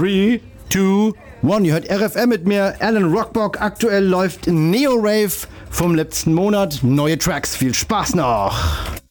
3, 2, 1. Ihr hört RFM mit mir, Alan Rockbock. Aktuell läuft Neo Rave vom letzten Monat. Neue Tracks. Viel Spaß noch.